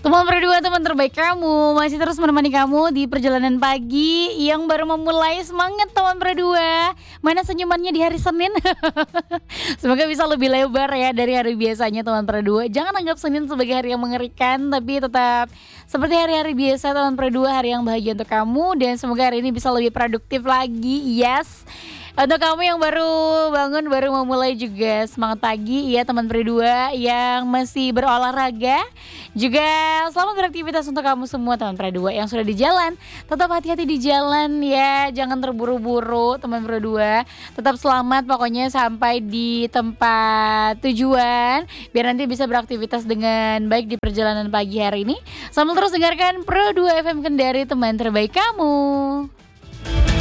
Teman berdua, teman terbaik kamu, masih terus menemani kamu di perjalanan pagi yang baru memulai. Semangat teman berdua. Mana senyumannya di hari Senin? Semoga bisa lebih lebar ya dari hari biasanya teman berdua. Jangan anggap Senin sebagai hari yang mengerikan, tapi tetap seperti hari-hari biasa teman berdua, hari yang bahagia untuk kamu. Dan semoga hari ini bisa lebih produktif lagi. Yes. Untuk kamu yang baru bangun, baru memulai juga semangat pagi ya teman berdua yang masih berolahraga. Juga selamat beraktivitas untuk kamu semua teman berdua yang sudah di jalan. Tetap hati-hati di jalan ya, jangan terburu-buru teman berdua. Tetap selamat pokoknya sampai di tempat tujuan biar nanti bisa beraktivitas dengan baik di perjalanan pagi hari ini. Sambil terus dengarkan Pro 2 FM Kendari, teman terbaik kamu.